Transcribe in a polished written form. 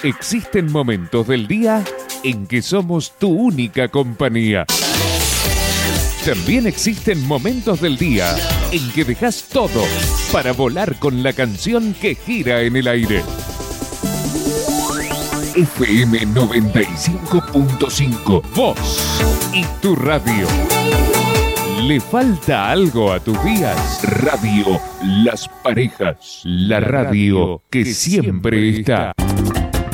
Existen momentos del día en que somos tu única compañía. También existen momentos del día en que dejas todo para volar con la canción que gira en el aire. FM 95.5, vos y tu radio. ¿Le falta algo a tus días? Radio Las Parejas, la radio que siempre está.